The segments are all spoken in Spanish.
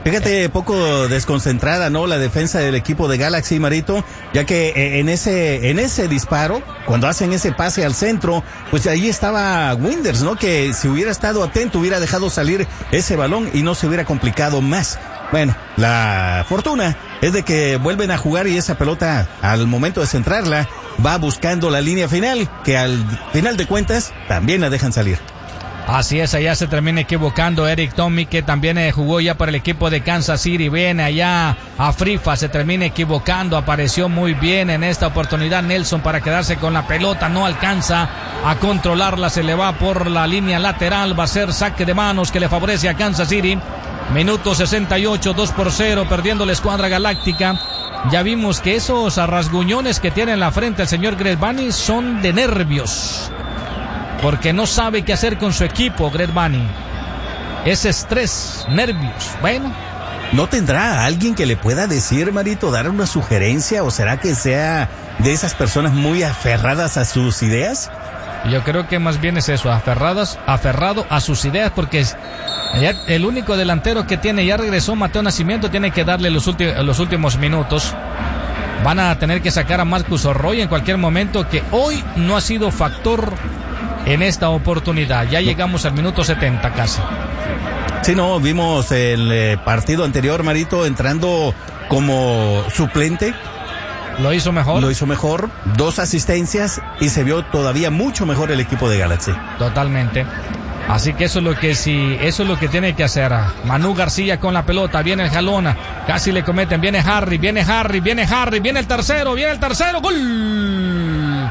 Fíjate, poco desconcentrada, ¿no? La defensa del equipo de Galaxy, Marito, ya que en ese disparo, cuando hacen ese pase al centro, pues ahí estaba Winders, ¿no? Que si hubiera estado atento, hubiera dejado salir ese balón y no se hubiera complicado más. Bueno, la fortuna es de que vuelven a jugar y esa pelota, al momento de centrarla, va buscando la línea final, que al final de cuentas también la dejan salir. Así es, allá se termina equivocando Eric Tommy, que también jugó ya para el equipo de Kansas City. Viene allá a Frifa, se termina equivocando, apareció muy bien en esta oportunidad Nelson para quedarse con la pelota, no alcanza a controlarla, se le va por la línea lateral, va a ser saque de manos que le favorece a Kansas City. Minuto 68, 2-0, perdiendo la escuadra galáctica. Ya vimos que esos rasguñones que tiene en la frente el señor Greg Vanney son de nervios, porque no sabe qué hacer con su equipo, Greg Vanney. Es estrés, nervios. Bueno, ¿no tendrá alguien que le pueda decir, Marito, dar una sugerencia? ¿O será que sea de esas personas muy aferradas a sus ideas? Yo creo que más bien es eso, aferrado a sus ideas, porque el único delantero que tiene, ya regresó Mateo Nascimento, tiene que darle los últimos minutos. Van a tener que sacar a Marcus Arroyo en cualquier momento, que hoy no ha sido factor en esta oportunidad. Ya llegamos al minuto 70 casi. Sí, no, vimos el partido anterior, Marito, entrando como suplente. Lo hizo mejor, 2 asistencias y se vio todavía mucho mejor el equipo de Galaxy. Totalmente. Así que eso es lo que tiene que hacer. Manu García con la pelota, viene el jalón, casi le cometen, viene Harry, viene el tercero, ¡gol!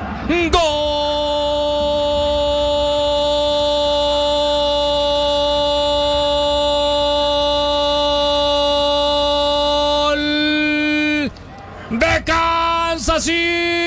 De Kansas City.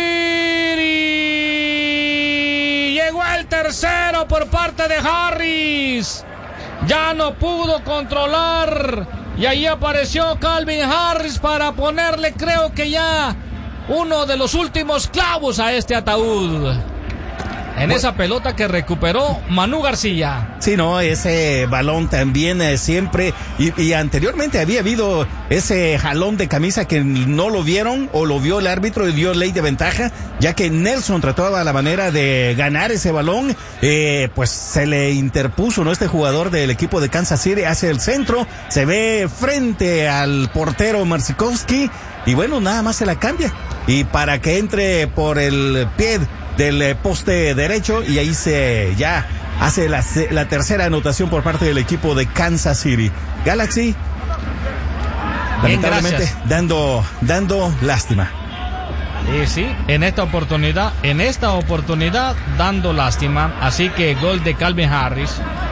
Llegó el tercero por parte de Harris. Ya no pudo controlar y ahí apareció Calvin Harris para ponerle, creo que ya uno de los últimos clavos a este ataúd. En esa pelota que recuperó Manu García. Sí, no, ese balón también siempre, y anteriormente había habido ese jalón de camisa que no lo vieron, o lo vio el árbitro y dio ley de ventaja, ya que Nelson trataba la manera de ganar ese balón, pues se le interpuso, ¿no? Este jugador del equipo de Kansas City hacia el centro, se ve frente al portero Marsikowski, y bueno, nada más se la cambia, y para que entre por el pie del poste derecho, y ahí se ya hace la tercera anotación por parte del equipo de Kansas City. Galaxy, lamentablemente, dando lástima. Sí, en esta oportunidad dando lástima. Así que gol de Calvin Harris.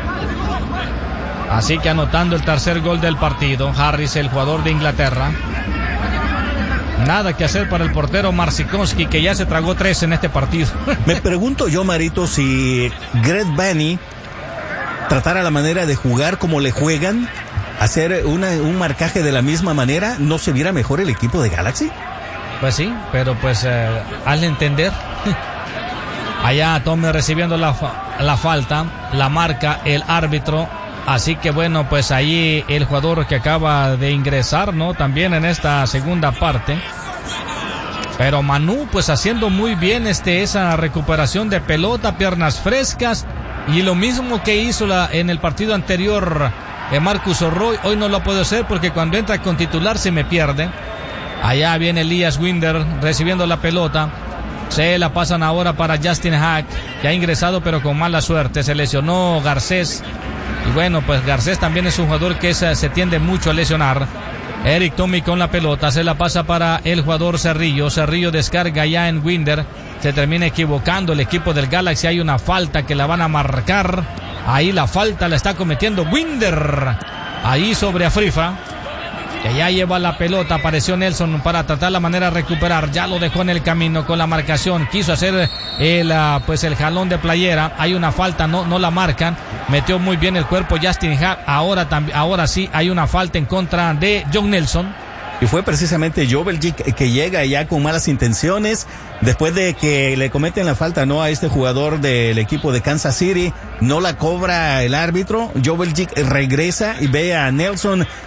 Así que anotando el tercer gol del partido. Harris, el jugador de Inglaterra. Nada que hacer para el portero Marsikowski, que ya se tragó 3 en este partido. Me pregunto yo, Marito, si Greg Vanney tratara la manera de jugar como le juegan, hacer un marcaje de la misma manera, ¿no se viera mejor el equipo de Galaxy? Pues sí, pero pues hazle entender. Allá Tommy recibiendo la falta, la marca el árbitro. Así que bueno, pues ahí el jugador que acaba de ingresar, ¿no? También en esta segunda parte. Pero Manu pues haciendo muy bien esa recuperación de pelota, piernas frescas. Y lo mismo que hizo en el partido anterior Marcus Arroyo, hoy no lo puede hacer porque cuando entra con titular se me pierde. Allá viene Elias Winder recibiendo la pelota. Se la pasan ahora para Justin Hack, que ha ingresado pero con mala suerte. Se lesionó Garcés. Y bueno, pues Garcés también es un jugador que se tiende mucho a lesionar. Eric Tommy con la pelota, se la pasa para el jugador Cerrillo. Cerrillo descarga ya en Winder. Se termina equivocando el equipo del Galaxy. Hay una falta que la van a marcar. Ahí la falta la está cometiendo Winder. Ahí sobre Afrifa, que ya lleva la pelota. Apareció Nelson para tratar la manera de recuperar. Ya lo dejó en el camino con la marcación. Quiso hacer el jalón de playera. Hay una falta, no la marcan. Metió muy bien el cuerpo Justin Hack. Ahora sí hay una falta en contra de John Nelson. Y fue precisamente Joveljic que llega ya con malas intenciones. Después de que le cometen la falta, ¿no? A este jugador del equipo de Kansas City, no la cobra el árbitro. Joveljic regresa y ve a Nelson